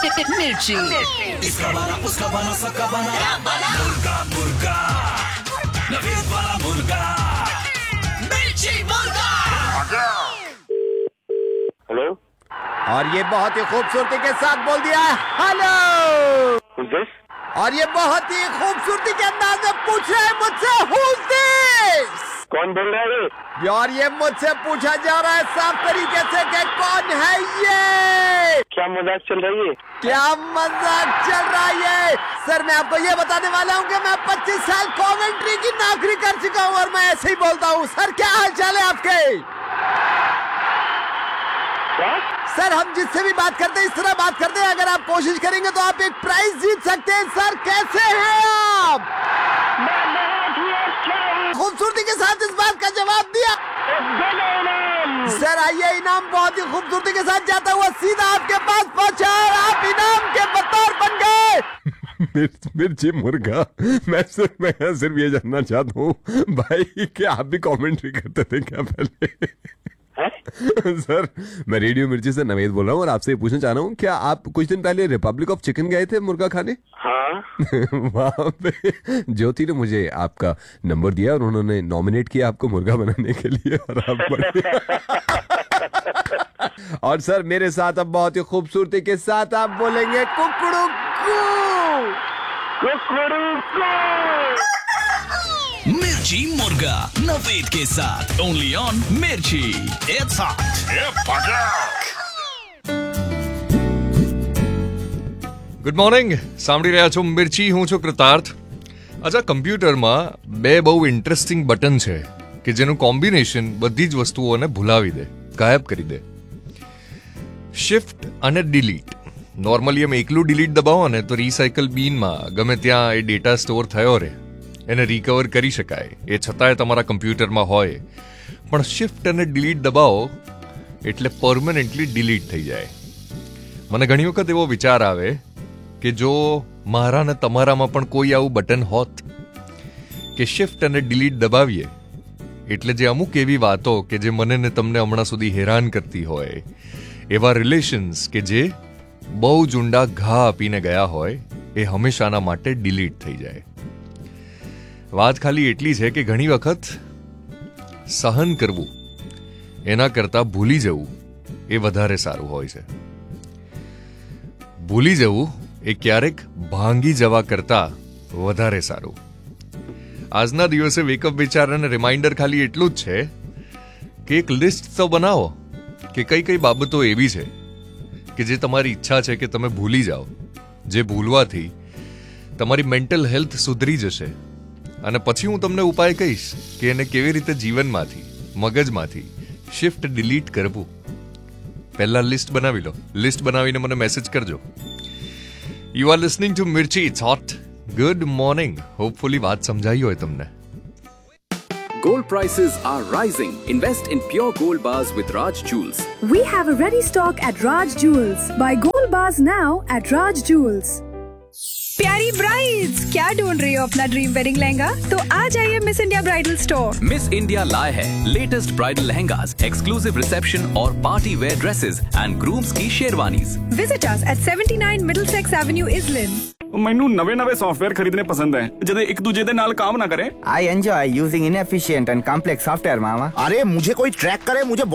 मिर्ची। इसका बना उसका बना सबका बना मुर्गा मुर्गा नवीद वाला मुर्गा मिर्ची मुर्गा। हेलो। और ये बहुत ही खूबसूरती के साथ बोल दिया है हेलो। Who's this? और ये बहुत ही खूबसूरती के अंदाज में पूछ रहे हैं मुझसे Who's this? कौन बोल रहा है? यार ये मुझसे पूछा जा रहा है साफ तरीके से कि कौन है ये? क्या मजाक चल रही है? क्या मजाक चल रहा है? सर मैं आपको ये बताने वाला हूँ कि मैं 25 साल कॉमेंट्री की नौकरी कर चुका हूँ और मैं ऐसे ही बोलता हूँ। सर क्या हाल चाल है आपके? क्या? सर हम जिससे भी बात करते हैं इस तरह बात करते हैं, अगर आप कोशिश करेंगे तो आप एक प्राइज जीत सकते हैं। सर कैसे हैं आप? खूबसूरती के साथ इस बात का जवाब दिया। सर आइए, इनाम बहुत ही खूबसूरती के साथ जाता हुआ सीधा आपके पास पहुंचा और आप इनाम के बतौर बन गए मिर्ची मुर्गा। मैं सिर्फ ये जानना चाहता हूँ भाई कि आप भी कमेंट्री करते थे क्या पहले? सर मैं रेडियो मिर्ची से नवेद बोल रहा हूँ और आपसे ये पूछना चाह रहा हूँ, क्या आप कुछ दिन पहले रिपब्लिक ऑफ चिकन गए थे मुर्गा खाने? हाँ। वहाँ पे ज्योति ने मुझे आपका नंबर दिया और उन्होंने नॉमिनेट किया आपको मुर्गा बनाने के लिए और आप और सर मेरे साथ अब बहुत ही खूबसूरती के साथ आप बोलेंगे कुकड़ुकू। मिर्ची मुर्गा नवीद के साथ ओनली ऑन मिर्ची। इट्स ગુડ મોર્નિંગ, સાંભળી રહ્યા છો મિર્ચી, હું છું કૃતાર્થ. અચ્છા, કમ્પ્યુટરમાં બે બહુ ઇન્ટરેસ્ટિંગ બટન છે કે જેનું કોમ્બિનેશન બધી જ વસ્તુઓને ભૂલાવી દે, ગાયબ કરી દે. શિફ્ટ અને ડિલીટ. નોર્મલી એમ એકલું ડિલીટ દબાવો ને તો રિસાયકલ બીનમાં ગમે ત્યાં એ ડેટા સ્ટોર થયો રહે, એને રિકવર કરી શકાય, એ છતાંય તમારા કમ્પ્યુટરમાં હોય. પણ શિફ્ટ અને ડિલીટ દબાવો એટલે પરમનન્ટલી ડિલીટ થઈ જાય. મને ઘણી વખત એવો વિચાર આવે કે જો મારા ને તમારામાં પણ કોઈ આવું બટન હોત કે શિફ્ટ અને ડિલીટ દબાવીએ એટલે જે અમુક એવી વાતો કે જે મને ને તમને હમણાં સુધી હેરાન કરતી હોય, એવા રિલેશન્સ કે જે બહુ જ ઊંડા ઘા આપીને ગયા હોય, એ હંમેશાના માટે ડિલીટ થઈ જાય. વાત ખાલી એટલી છે કે ઘણી વખત સહન કરવું એના કરતા ભૂલી જવું એ વધારે સારું હોય છે. ભૂલી જવું એ ક્યારેક ભાંગી જવા કરતા વધારે સારું. આજના દિવસે વેકઅપ વિચાર અને રિમાઇન્ડર ખાલી એટલું જ છે કે એક લિસ્ટ તો બનાવો કે કઈ કઈ બાબતો એવી છે કે જે તમારી ઈચ્છા છે કે તમે ભૂલી જાઓ, જે ભૂલવાથી તમારી મેન્ટલ હેલ્થ સુધરી જશે. અને પછી હું તમને ઉપાય કહીશ કે એને કેવી રીતે જીવનમાંથી, મગજમાંથી શિફ્ટ ડિલીટ કરવું. પહેલા લિસ્ટ બનાવી લો. લિસ્ટ બનાવીને મને મેસેજ કરજો. You are listening to Mirchi. It's hot. Good morning. Hopefully વાત સમજાઈ હોય તમને. Gold prices are rising. Invest in pure gold bars with Raj Jewels. We have a ready stock at Raj Jewels. Buy gold bars now at Raj Jewels. प्यारी brides, क्या ढूंढ रही हो अपना ड्रीम वेडिंग लहंगा? तो आ जाइए miss India bridal store. Miss India लाए है latest bridal lehengas, exclusive reception और party wear dresses and grooms की sherwanis. Visit us at 79 Middlesex Avenue, Islin. ਮੈਨੂੰ ਨਵੇਂ ਸੌਫਟਵੇਅਰ ਖਰੀਦਣੇ ਪਸੰਦ ਹੈ ਜਿਹੜੇ ਇੱਕ ਦੂਜੇ ਦੇ ਨਾਲ काम ना करे. I enjoy using inefficient and complex software, मामा. अरे मुझे कोई ट्रैक करे, मुझे